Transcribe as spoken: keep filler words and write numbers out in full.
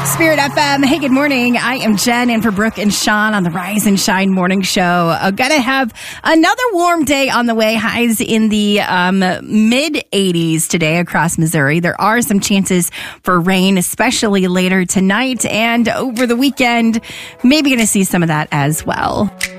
Spirit F M. Hey, good morning. I am Jen in for Brooke and Sean on the Rise and Shine Morning Show. Uh, gonna have another warm day on the way. Highs in the um, mid eighties today across Missouri. There are some chances for rain, especially later tonight and over the weekend. Maybe gonna see some of that as well.